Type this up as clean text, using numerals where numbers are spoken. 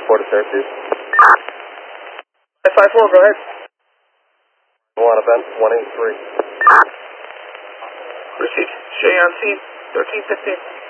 5-4 to Syracuse. 5-4, go ahead. 1 event, 183. Received. Shay on scene, 1315.